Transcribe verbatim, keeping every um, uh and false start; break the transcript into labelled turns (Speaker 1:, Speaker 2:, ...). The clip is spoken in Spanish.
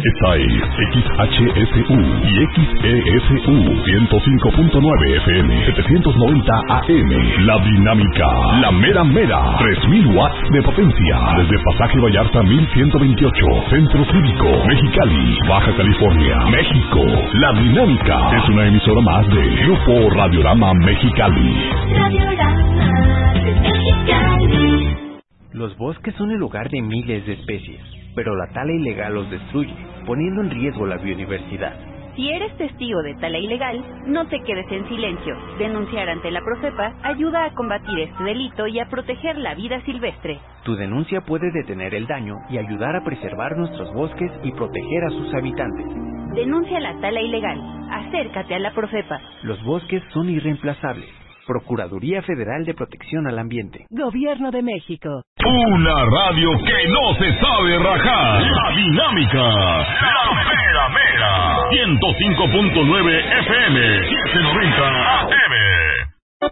Speaker 1: Esta es X H S U y X E S U ciento cinco punto nueve F M, setecientos noventa A M. La Dinámica, la mera mera, tres mil watts de potencia. Desde Pasaje Vallarta mil ciento veintiocho, Centro Cívico, Mexicali, Baja California, México. La Dinámica es una emisora más de Grupo Radiorama Mexicali.
Speaker 2: Radiorama Mexicali.
Speaker 3: Los bosques son el hogar de miles de especies, pero la tala ilegal los destruye, poniendo en riesgo la biodiversidad.
Speaker 4: Si eres testigo de tala ilegal, no te quedes en silencio. Denunciar ante la Profepa ayuda a combatir este delito y a proteger la vida silvestre.
Speaker 3: Tu denuncia puede detener el daño y ayudar a preservar nuestros bosques y proteger a sus habitantes.
Speaker 4: Denuncia la tala ilegal. Acércate a la Profepa.
Speaker 3: Los bosques son irreemplazables. Procuraduría Federal de Protección al Ambiente.
Speaker 5: Gobierno de México.
Speaker 1: Una radio que no se sabe rajar. La Dinámica. La mera mera. ciento cinco punto nueve F M. setecientos noventa A M.